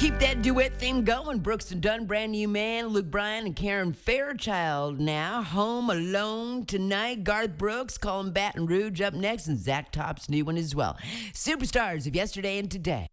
Keep that duet theme going. Brooks and Dunn, brand new man. Luke Bryan and Karen Fairchild now. Home Alone tonight. Garth Brooks, Colin Baton Rouge up next, and Zach Top's new one as well. Superstars of yesterday and today.